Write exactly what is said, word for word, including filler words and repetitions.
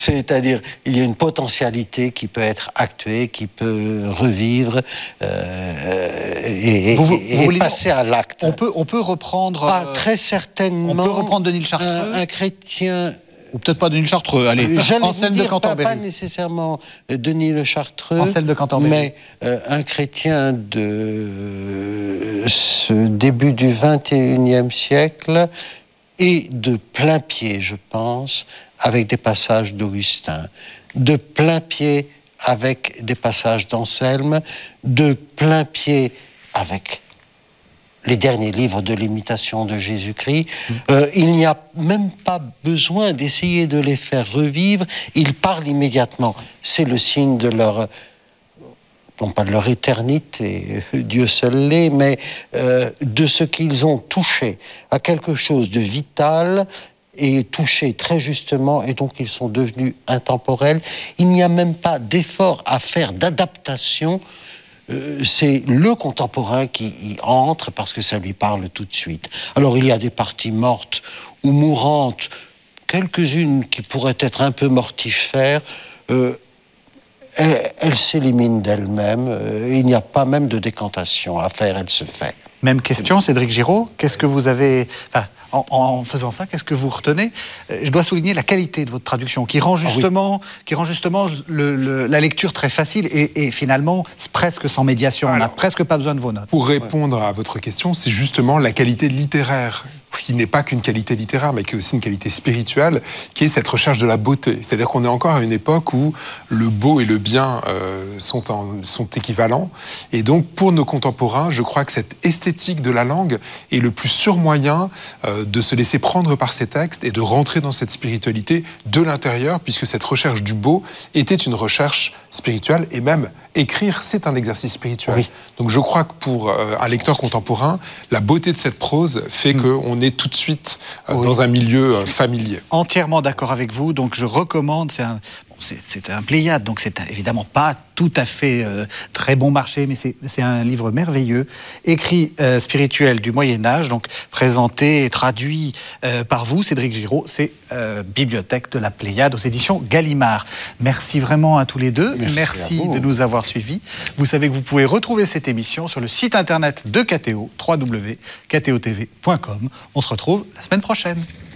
C'est-à-dire, il y a une potentialité qui peut être actuée, qui peut revivre euh, et, vous, vous, et, vous et voulez, passer à l'acte. On peut, on peut reprendre... Pas euh, très certainement. On peut reprendre Denis le Chartreux. Un, un chrétien... Ou peut-être pas Denis le Chartreux, allez, en scène de Cantorbéry. Pas, pas nécessairement Denis le Chartreux, en scène de Cantorbéry. Mais euh, un chrétien de euh, ce début du vingt et unième siècle et de plein pied, je pense, avec des passages d'Augustin, de plein pied avec des passages d'Anselme, de plein pied avec les derniers livres de l'imitation de Jésus-Christ. Mmh. Euh, il n'y a même pas besoin d'essayer de les faire revivre. Ils parlent immédiatement. C'est le signe de leur... non pas de leur éternité, Dieu seul l'est, mais euh, de ce qu'ils ont touché à quelque chose de vital et touché très justement, et donc ils sont devenus intemporels. Il n'y a même pas d'effort à faire d'adaptation. Euh, c'est le contemporain qui y entre parce que ça lui parle tout de suite. Alors il y a des parties mortes ou mourantes, quelques-unes qui pourraient être un peu mortifères. Euh, Elle, elle s'élimine d'elle-même. Euh, il n'y a pas même de décantation à faire, elle se fait. Même question, Cédric Giraud. Qu'est-ce que vous avez... Enfin, en, en faisant ça, qu'est-ce que vous retenez ? Je dois souligner la qualité de votre traduction, qui rend justement, ah oui. qui rend justement le, le, la lecture très facile et, et finalement presque sans médiation. Alors, on n'a presque pas besoin de vos notes. Pour répondre ouais. à votre question, c'est justement la qualité littéraire, qui n'est pas qu'une qualité littéraire, mais qui est aussi une qualité spirituelle, qui est cette recherche de la beauté. C'est-à-dire qu'on est encore à une époque où le beau et le bien euh, sont, en, sont équivalents. Et donc, pour nos contemporains, je crois que cette esthétique de la langue est le plus sûr moyen euh, de se laisser prendre par ces textes et de rentrer dans cette spiritualité de l'intérieur, puisque cette recherche du beau était une recherche spirituelle, et même écrire, c'est un exercice spirituel. Oui. Donc, je crois que pour euh, un lecteur contemporain, la beauté de cette prose fait mmh. qu'on est tout de suite euh, oui. dans un milieu euh, familier. Entièrement d'accord avec vous, donc je recommande, c'est un, bon, c'est, c'est un Pléiade, donc c'est un, évidemment pas tout à fait euh, très bon marché, mais c'est, c'est un livre merveilleux, écrit euh, spirituel du Moyen-Âge, donc présenté et traduit euh, par vous, Cédric Giraud, c'est euh, Bibliothèque de la Pléiade aux éditions Gallimard. Merci vraiment à tous les deux, merci, merci de nous avoir suivis. Vous savez que vous pouvez retrouver cette émission sur le site internet de K T O, w w w point k t o t v point com. On se retrouve la semaine prochaine.